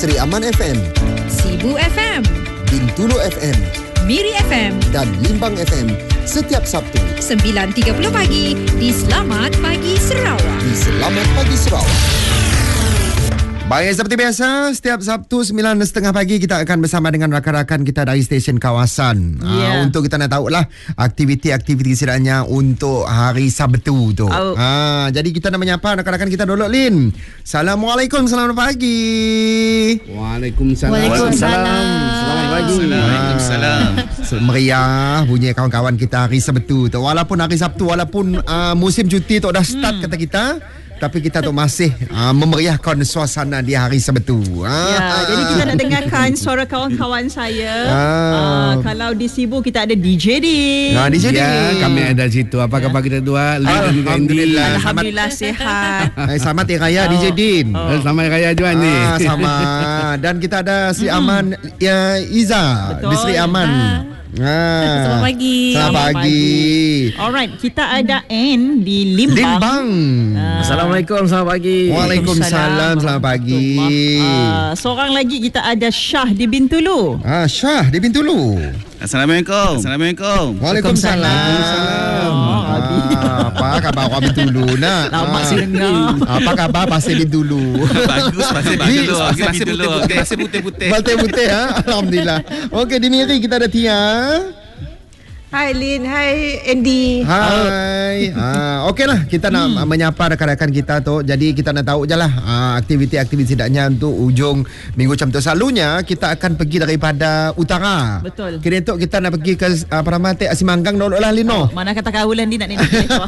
Sri Aman FM, Sibu FM, Bintulu FM, Miri FM dan Limbang FM setiap Sabtu 9.30 pagi di Selamat Pagi Sarawak. di Selamat Pagi Sarawak. Baik, seperti biasa, setiap Sabtu 9.30 pagi kita akan bersama dengan rakan-rakan kita dari stesen kawasan. Untuk kita nak tahulah aktiviti-aktiviti sedangnya untuk hari Sabtu tu. Jadi kita nak menyapa rakan-rakan kita dulu, Lin. Assalamualaikum, selamat pagi. Waalaikumsalam. Selamat pagi. Waalaikumsalam. Meriah bunyi kawan-kawan kita hari Sabtu tu. Walaupun hari Sabtu, walaupun musim cuti tu dah start kata kita, tapi kita tu masih memeriahkan suasana di hari Sabtu. Jadi kita nak dengarkan suara kawan-kawan saya. Kalau di Sibu kita ada DJ Din. DJ Din. Kami ada situ. Apa khabar kita dua? Alhamdulillah. Alhamdulillah sihat. Selamat Hari Raya DJ Din. Selamat Hari Raya juga ni. Sama. Dan kita ada Sri Aman Iza. Betul. Di Sri Aman. Selamat pagi. Selamat pagi. Alright, kita ada Ann di Limbang. Limbang. Assalamualaikum. Selamat pagi. Waalaikumsalam. Selamat pagi. Seorang lagi kita ada Syah di Bintulu. Syah di Bintulu. Assalamualaikum. Assalamualaikum. Waalaikumsalam. Apa khabar orang Bintulu nak? Lama si dengar. Apa khabar pasal Bintulu? Bagus. Masih dulu. Masih putih-putih. Putih-putih Alhamdulillah. Okey, di Miri kita ada Tia. Hai Lin, hai Andy. Hai. Okeylah, kita nak menyapa rakan-rakan kita tu. Jadi kita nak tahu je lah aktiviti-aktiviti sedaknya untuk ujung minggu macam tu. Selalunya kita akan pergi daripada utara. Betul. Kira tu kita nak pergi ke Peramati Asimanggang dulu lah, Lino. Mana kata kawalan dia nak ni.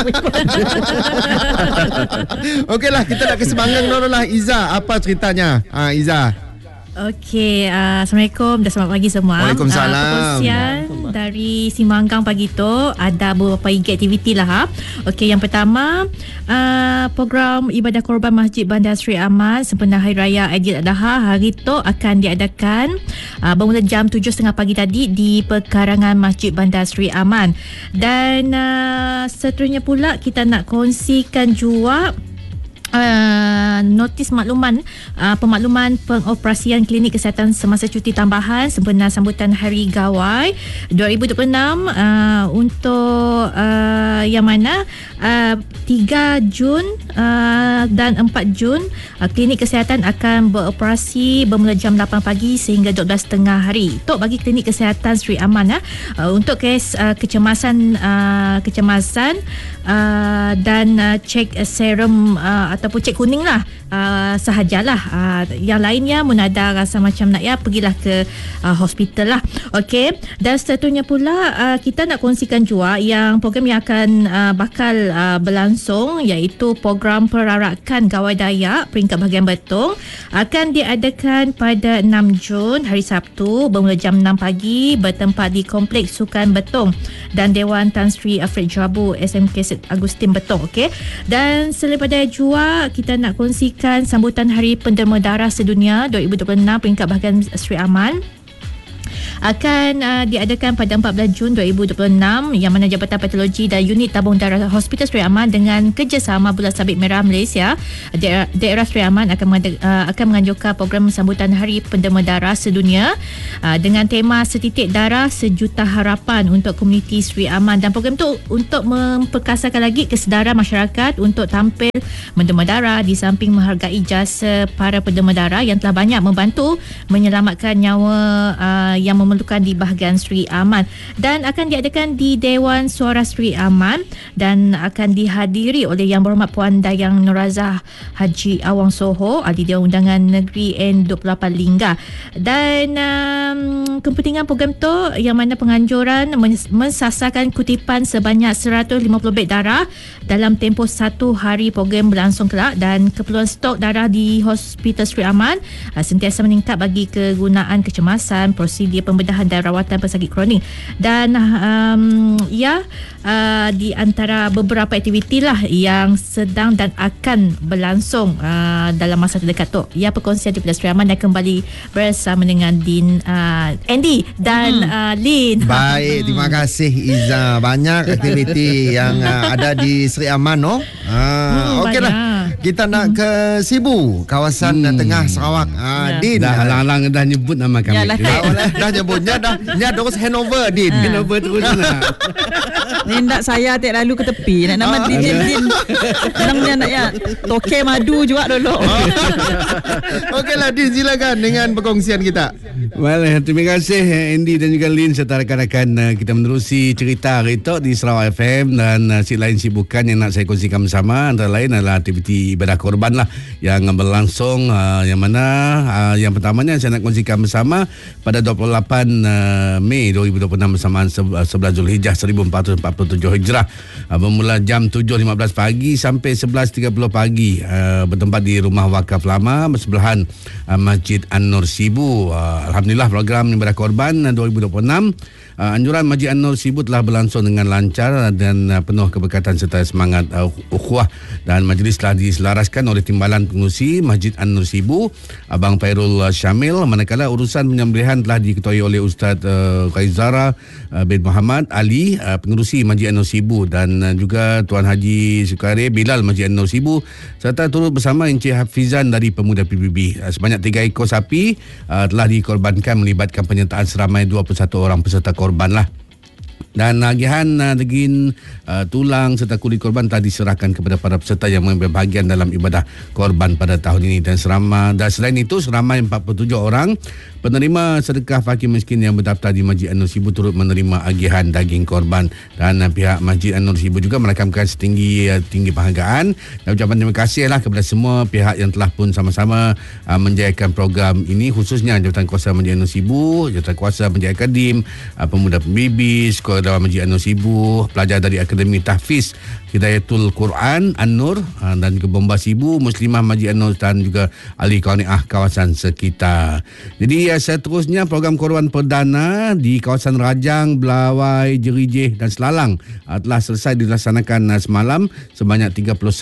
Okeylah, kita nak ke Semanggang dulu lah. Iza, apa ceritanya? Iza. Okey, Assalamualaikum dan selamat pagi semua. Waalaikumsalam. Perkongsian dari Simanggang pagi tu ada beberapa aktiviti lah. Okey, yang pertama program ibadah korban Masjid Bandar Sri Aman sempena Hari Raya Aidiladha hari tu akan diadakan bermula jam 7.30 pagi tadi di perkarangan Masjid Bandar Sri Aman. Dan seterusnya pula kita nak kongsikan juga notis makluman pemakluman pengoperasian klinik kesihatan semasa cuti tambahan sempena sambutan Hari Gawai 2026 untuk yang mana 3 Jun dan 4 Jun klinik kesihatan akan beroperasi bermula jam 8 pagi sehingga 12.30 hari. Tok bagi klinik kesihatan Sri Aman untuk kes kecemasan dan cek serum ataupun cek kuning lah sahajalah. Yang lainnya munada rasa macam nak pergilah ke hospital lah. Okey, dan seterusnya pula kita nak kongsikan juga yang program yang akan bakal berlangsung iaitu program perarakan Gawai Dayak peringkat bahagian Betong akan diadakan pada 6 Jun hari Sabtu bermula jam 6 pagi bertempat di Kompleks Sukan Betong dan Dewan Tan Sri Alfred Jabu SMK St. Agustin Betong. Okey, dan selain pada juga kita nak kongsikan sambutan Hari Penderma Darah Sedunia 2026 peringkat bahagian Sri Aman akan diadakan pada 14 Jun 2026 yang mana Jabatan Patologi dan Unit Tabung Darah Hospital Sri Aman dengan kerjasama Bulan Sabit Merah Malaysia daerah Sri Aman akan menganjurkan program sambutan Hari Penderma Darah Sedunia dengan tema Setitik Darah Sejuta Harapan untuk komuniti Sri Aman. Dan program itu untuk memperkasakan lagi kesedaran masyarakat untuk tampil menderma darah di samping menghargai jasa para penderma darah yang telah banyak membantu menyelamatkan nyawa yang memerlukan di bahagian Sri Aman. Dan akan diadakan di Dewan Suara Sri Aman dan akan dihadiri oleh Yang Berhormat Puan Dayang Norazah Haji Awang Soho, Ahli Dewan Undangan Negeri N28 Lingga. Dan kepentingan program tu yang mana penganjuran mensasarkan kutipan sebanyak 150 beg darah dalam tempoh 1 hari program berlangsung kelak, dan keperluan stok darah di Hospital Sri Aman sentiasa meningkat bagi kegunaan kecemasan, prosedur pembedahan dan rawatan pesakit kronik. Dan di antara beberapa aktiviti lah yang sedang dan akan berlangsung dalam masa terdekat tu. Perkongsian daripada Sri Aman dan kembali bersama dengan Din, Andy dan Lin. Baik, terima kasih Iza. Banyak aktiviti yang ada di Sri Aman, no? Okeylah. Kita nak ke Sibu, kawasan tengah Sarawak. Din Dah halang-halang dah nyebut nama kami. Yalah, dah nyebutnya dah terus handover Din. Kenapa terus nak? Ni nak saya tak lalu ke tepi. Nak nama DJ Din. Senangnya nak ya. Toke madu juga dulu. Okeylah Din, silakan dengan perkongsian kita. Well, terima kasih Andy dan juga Lin serta rakan-rakan. Kita menerusi cerita hari itu di Sarawak FM dan si lain sibukan yang nak saya kongsikan bersama antara lain adalah aktiviti ibadah korban lah yang berlangsung yang mana yang pertamanya saya nak kongsikan bersama pada 28 Mei 2026 bersamaan 11 Zulhijjah 1447 Hijrah bermula jam 7.15 pagi sampai 11.30 pagi bertempat di Rumah Wakaf Lama bersebelahan Masjid An-Nur Sibu. Alhamdulillah program ibadah korban 2026 anjuran Masjid An-Nur Sibu telah berlangsung dengan lancar dan penuh keberkatan serta semangat ukhuwah dan majlis telah diselaraskan oleh Timbalan Pengurusi Masjid An-Nur Sibu Abang Fairul Syamil, manakala urusan penyembelihan telah diketuai oleh Ustaz Qaizara bin Muhammad Ali Pengurusi Masjid An-Nur Sibu dan juga Tuan Haji Sukari Bilal Masjid An-Nur Sibu serta turut bersama Encik Hafizan dari Pemuda PBB. Sebanyak 3 ekor sapi telah dikorbankan melibatkan penyertaan seramai 21 orang peserta korban lah. Dan agihan daging tulang serta kulit korban telah diserahkan kepada para peserta yang mengambil bahagian dalam ibadah korban pada tahun ini dan selain itu seramai 47 orang penerima sedekah fakir miskin yang berdaftar di Masjid An-Nur Sibu turut menerima agihan daging korban dan pihak Masjid An-Nur Sibu juga merakamkan setinggi penghargaan dan ucapan terima kasih lah kepada semua pihak yang telah pun sama-sama menjayakan program ini, khususnya Jawatankuasa Masjid An-Nur Sibu, Jawatankuasa Penjaga Kadim, Pemuda PBB, Sekolah Dakwah Masjid An-Nur Sibu, pelajar dari Akademi Tahfiz Hidayatul Quran An-Nur dan juga Bomba Sibu, Muslimah Masjid An-Nur dan juga ahli qaniah kawasan sekitar. Jadi seterusnya program korban perdana di kawasan Rajang, Belawai, Jerijih dan Selalang telah selesai dilaksanakan semalam. Sebanyak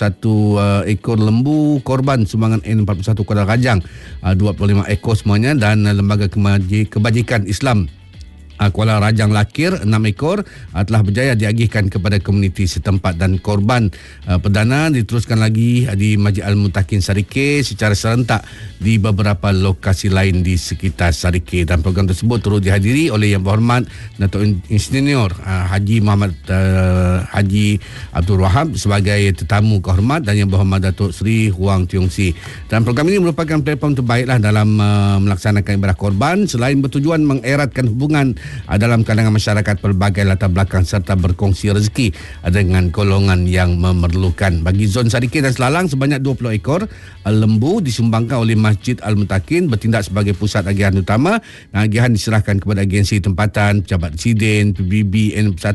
31 ekor lembu korban sumbangan N41 Kuala Rajang, 25 ekor semuanya, dan Lembaga Kebajikan Islam Kuala Rajang Lakir 6 ekor telah berjaya diagihkan kepada komuniti setempat dan korban perdana diteruskan lagi di Masjid Al-Mutakin Sarike secara serentak di beberapa lokasi lain di sekitar Sarike, dan program tersebut turut dihadiri oleh Yang Berhormat Datuk Insinyur Haji Muhammad Haji Abdul Wahab sebagai tetamu kehormat dan Yang Berhormat Datuk Seri Huang Tiong Si. Dan program ini merupakan platform terbaiklah dalam melaksanakan ibadah korban selain bertujuan mengeratkan hubungan dalam kalangan masyarakat pelbagai latar belakang serta berkongsi rezeki dengan golongan yang memerlukan. Bagi zon Sarike dan Selalang, sebanyak 20 ekor lembu disumbangkan oleh Masjid Al-Mutakin bertindak sebagai pusat agihan utama, dan agihan diserahkan kepada agensi tempatan, pejabat residen, PBB, N1,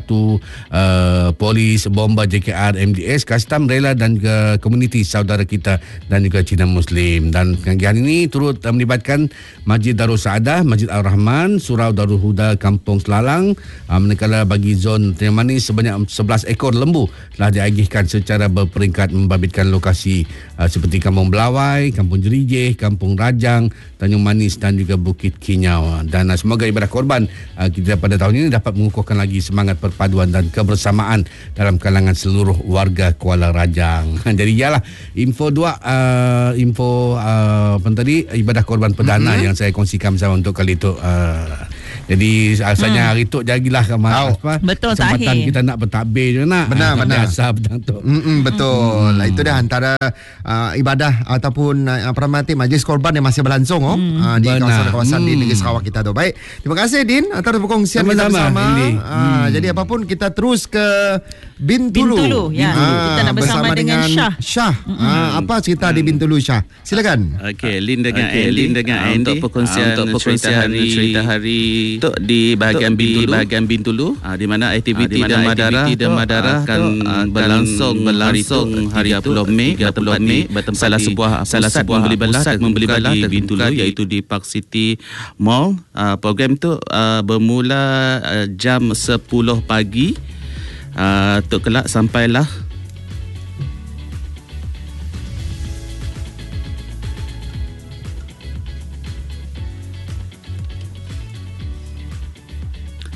polis, bomba, JKR, MDS, kastam, rela dan juga komuniti saudara kita dan juga Cina Muslim. Dan agihan ini turut melibatkan Masjid Darul Saadah, Masjid Al-Rahman, Surau Darul Huda, Kampung Selalang. Manakala bagi zon Tengah Manis, sebanyak 11 ekor lembu telah diagihkan secara berperingkat membabitkan lokasi seperti Kampung Belawai, Kampung Jerijih, Kampung Rajang, Tanjung Manis dan juga Bukit Kinyau. Dan semoga ibadah korban kita pada tahun ini dapat mengukuhkan lagi semangat perpaduan dan kebersamaan dalam kalangan seluruh warga Kuala Rajang. Jadi ialah info apa tadi, ibadah korban perdana yang saya kongsikan bersama untuk kali itu. Jadi asalnya hari tu jagilah betul, kesempatan kita nak bertakbir je nak. Benar. Biasa betul tu. Betul. Itu dah antara ibadah ataupun permati majlis korban yang masih berlangsung di kawasan-kawasan di negeri Sarawak kita tu. Baik. Terima kasih Din atas perkongsian kita bersama. Jadi apapun kita terus ke Bintulu. Ya. Kita nak bersama dengan Syah. Apa cerita di Bintulu, Syah? Silakan. Okey, Lin dengan Andy untuk perkongsian cerita hari untuk di bahagian Bintulu, di mana aktiviti dan madara akan berlangsung hari 30 Mei salah sebuah membeli belah di Bintulu iaitu di Park City Mall. Program tu bermula jam 10 pagi untuk kelak sampailah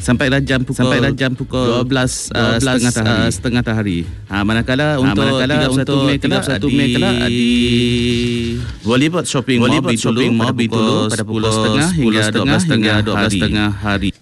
sampailah jam pukul 12 setengah hari. Manakala untuk 31 Mei kelak di Bollywood Shopping Mall Bintulu pada pukul 10.30 hingga 12.30 hari.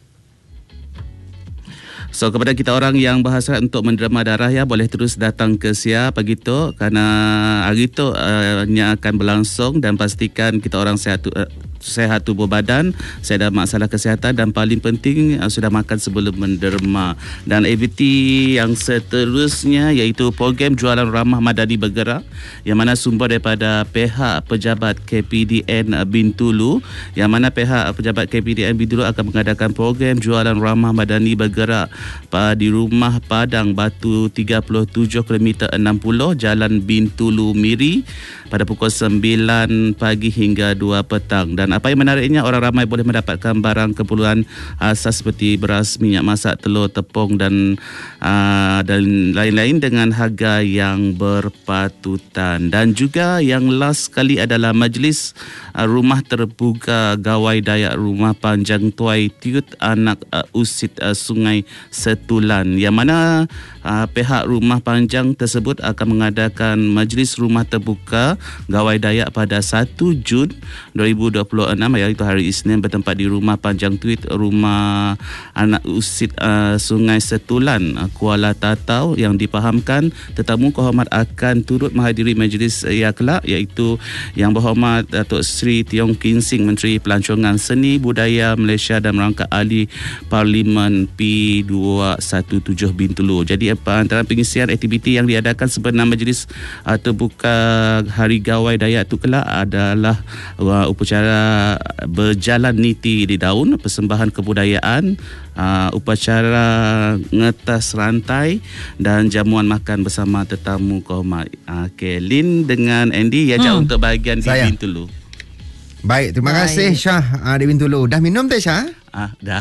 So kepada kita orang yang berhasrat untuk menderma darah ya, boleh terus datang ke SIA pagi tu, kerana hari tu nya akan berlangsung, dan pastikan kita orang sehat tubuh badan, saya ada masalah kesihatan, dan paling penting sudah makan sebelum menderma. Dan aktiviti yang seterusnya iaitu program jualan ramah Madani Bergerak, yang mana sumber daripada pihak pejabat KPDN Bintulu, yang mana pihak pejabat KPDN Bintulu akan mengadakan program jualan ramah Madani Bergerak di Rumah Padang Batu 37 km 60 Jalan Bintulu Miri pada pukul 9 pagi hingga 2 petang. Dan apa yang menariknya, orang ramai boleh mendapatkan barang keperluan asas seperti beras, minyak masak, telur, tepung dan lain-lain dengan harga yang berpatutan. Dan juga yang last sekali adalah majlis rumah terbuka Gawai Dayak Rumah Panjang Tuai Tiut Anak Usit Sungai Setulan, yang mana pihak rumah panjang tersebut akan mengadakan majlis rumah terbuka Gawai Dayak pada 1 Jun 2026, iaitu hari Isnin, bertempat di Rumah Panjang Tuit Rumah Anak Usit Sungai Setulan, Kuala Tatau, yang dipahamkan tetamu kehormat akan turut menghadiri majlis kelak, iaitu Yang Berhormat Datuk Seri Tiong Kin Sing, Menteri Pelancongan Seni Budaya Malaysia dan Merangkap Ahli Parlimen P217 Bintulu. Jadi antara pengisian aktiviti yang diadakan sebenar majlis terbuka Hari Gawai Dayak itu kelak adalah upacara berjalan niti di daun, persembahan kebudayaan, upacara ngetas rantai dan jamuan makan bersama tetamu kehormat. Okay, Lin dengan Andy ajak untuk bahagian di Bintulu. Baik, terima kasih Syah di Bintulu. Dah minum tak Syah? Dah.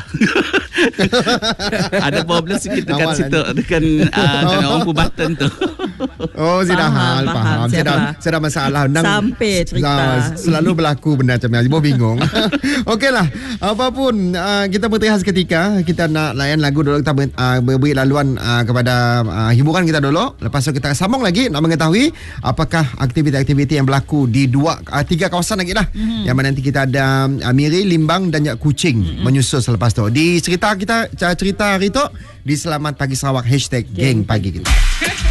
Ada problem sikit dekat situ, dekat orang button tu. Oh, faham. Saya dah masalah. Sampai cerita. Selalu berlaku benda macam ni. Ibu bingung. Okeylah. Apapun, kita berhenti seketika. Kita nak layan lagu dulu. Kita beri laluan kepada hiburan kita dulu. Lepas tu kita sambung lagi nak mengetahui apakah aktiviti-aktiviti yang berlaku di 3 kawasan lagi lah. Yang mana nanti kita ada Miri, Limbang dan Kuching menyusul selepas tu. Di cerita hari tu di Selamat Pagi Sarawak #Geng Pagi kita.